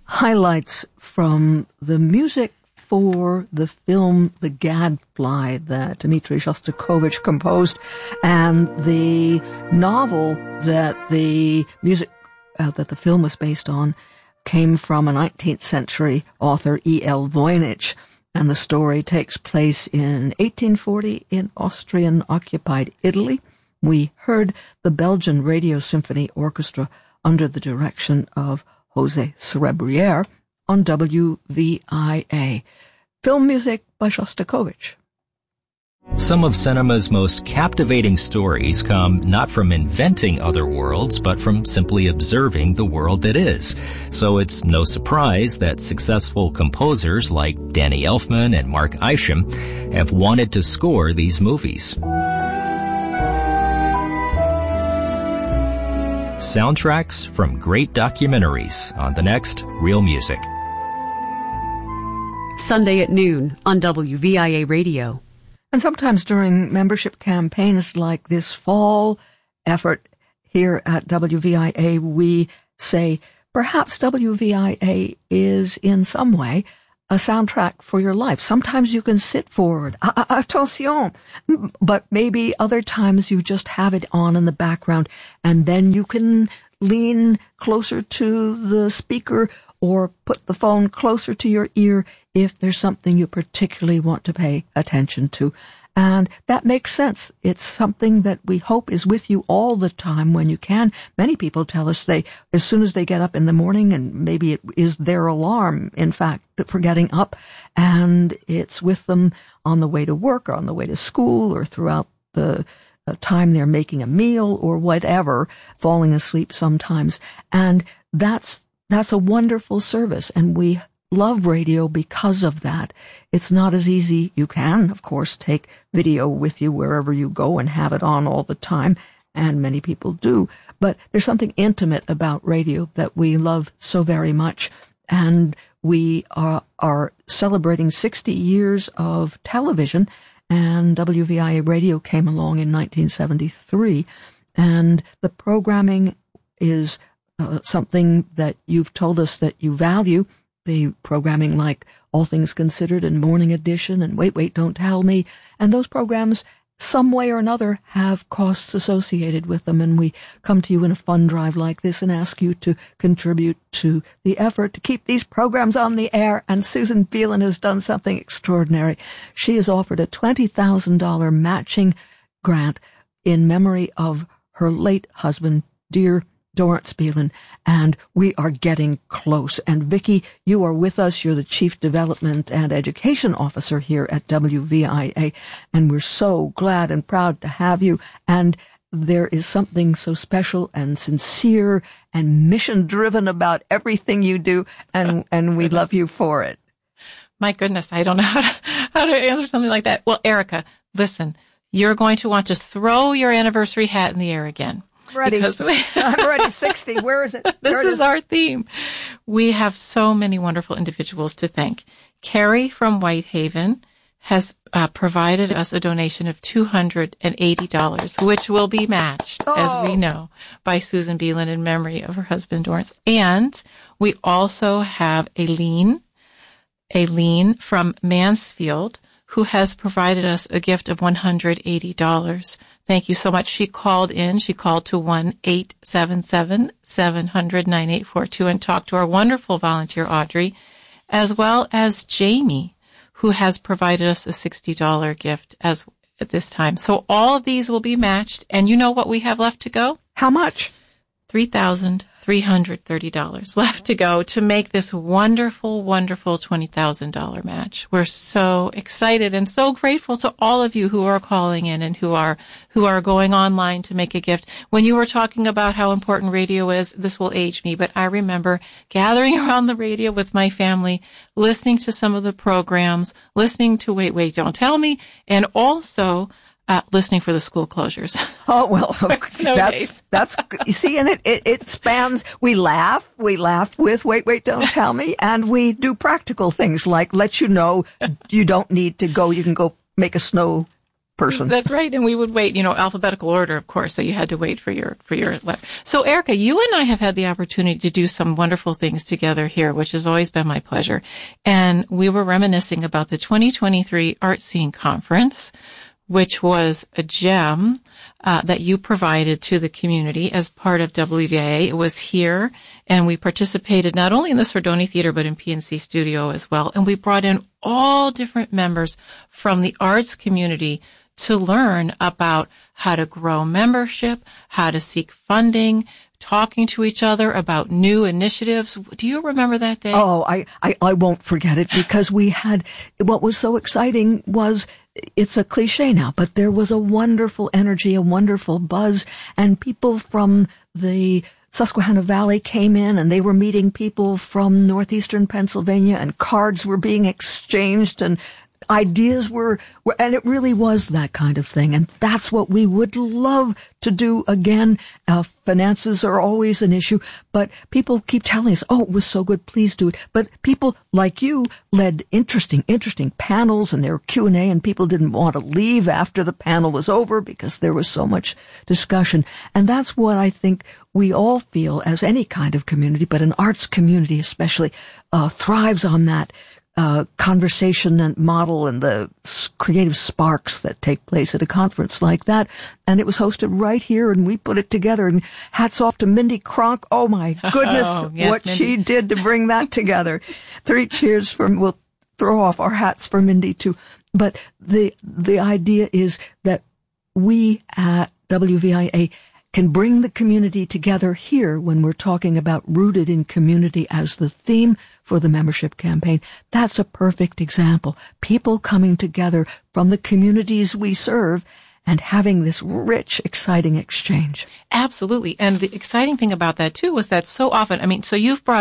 highlights from the music for the film The Gadfly that Dmitri Shostakovich composed, and the novel that the music that the film was based on came from a 19th century author, E.L. Voynich, and the story takes place in 1840 in Austrian-occupied Italy. We heard the Belgian Radio Symphony Orchestra under the direction of José Cerebrière on WVIA. Film music by Shostakovich. Some of cinema's most captivating stories come not from inventing other worlds, but from simply observing the world that is. So it's no surprise that successful composers like Danny Elfman and Mark Isham have wanted to score these movies. Soundtracks from great documentaries on the next Real Music. Sunday at noon on WVIA Radio. And sometimes during membership campaigns like this fall effort here at WVIA, we say, perhaps WVIA is in some way a soundtrack for your life. Sometimes you can sit forward, attention, but maybe other times you just have it on in the background, and then you can lean closer to the speaker or put the phone closer to your ear if there's something you particularly want to pay attention to. And that makes sense. It's something that we hope is with you all the time when you can. Many people tell us as soon as they get up in the morning, and maybe it is their alarm, in fact, for getting up, and it's with them on the way to work or on the way to school or throughout the time they're making a meal or whatever, falling asleep sometimes. And that's a wonderful service, and we love radio because of that. It's not as easy. You can, of course, take video with you wherever you go and have it on all the time, and many people do. But there's something intimate about radio that we love so very much, and we are celebrating 60 years of television, and WVIA radio came along in 1973, and the programming is something that you've told us that you value. The programming like All Things Considered and Morning Edition and Wait, Don't Tell Me. And those programs, some way or another, have costs associated with them. And we come to you in a fund drive like this and ask you to contribute to the effort to keep these programs on the air. And Susan Beelen has done something extraordinary. She has offered a $20,000 matching grant in memory of her late husband, dear Dorrance Beelen, and we are getting close. And Vicki, you are with us. You're the Chief Development and Education Officer here at WVIA, and we're so glad and proud to have you. And there is something so special and sincere and mission-driven about everything you do, and we love you for it. My goodness, I don't know how to answer something like that. Well, Erica, listen, you're going to want to throw your anniversary hat in the air again. Ready. I'm already 60. Where is it? This is our theme. We have so many wonderful individuals to thank. Carrie from Whitehaven has provided us a donation of $280, which will be matched, as we know, by Susan Beelen in memory of her husband, Dorrance. And we also have Aileen from Mansfield, who has provided us a gift of $180. Thank you so much. She called in. She called to 1-877-700-9842 and talked to our wonderful volunteer, Audrey, as well as Jamie, who has provided us a $60 gift at this time. So all of these will be matched. And you know what we have left to go? How much? $3,330 left to go to make this wonderful, wonderful $20,000 match. We're so excited and so grateful to all of you who are calling in and who are going online to make a gift. When you were talking about how important radio is, this will age me, but I remember gathering around the radio with my family, listening to some of the programs, listening to Wait, Don't Tell Me, and also listening for the school closures. Oh, well, that's, you see, and it spans, we laugh with Wait, Don't Tell Me, and we do practical things like let you know you don't need to go, you can go make a snow person. That's right. And we would wait, alphabetical order, of course. So you had to wait for your letter. So Erica, you and I have had the opportunity to do some wonderful things together here, which has always been my pleasure. And we were reminiscing about the 2023 Art Scene Conference, which was a gem that you provided to the community as part of WVIA. It was here, and we participated not only in the Sordoni Theater, but in PNC Studio as well. And we brought in all different members from the arts community to learn about how to grow membership, how to seek funding, talking to each other about new initiatives. Do you remember that day? Oh, I won't forget it, because we had, what was so exciting was, it's a cliche now, but there was a wonderful energy, a wonderful buzz, and people from the Susquehanna Valley came in, and they were meeting people from northeastern Pennsylvania, and cards were being exchanged, and ideas were, and it really was that kind of thing. And that's what we would love to do again. Finances are always an issue, but people keep telling us, oh, it was so good, please do it. But people like you led interesting panels, and there were Q&A, and people didn't want to leave after the panel was over because there was so much discussion. And that's what I think we all feel as any kind of community, but an arts community especially, thrives on that conversation and model and the creative sparks that take place at a conference like that. And it was hosted right here, and we put it together. And hats off to Mindy Kronk. Oh my goodness, yes, what Mindy. she did to bring that together. 3 cheers we'll throw off our hats for Mindy too. But the idea is that we at WVIA can bring the community together here when we're talking about rooted in community as the theme for the membership campaign. That's a perfect example. People coming together from the communities we serve and having this rich, exciting exchange. Absolutely. And the exciting thing about that too was that so often, so you've brought